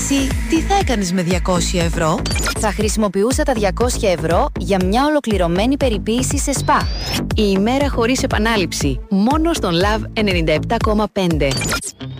Εσύ τι θα έκανες με 200 ευρώ? Θα χρησιμοποιούσα τα 200 ευρώ για μια ολοκληρωμένη περιποίηση σε σπα. Η ημέρα χωρίς επανάληψη. Μόνο στον Love 97,5.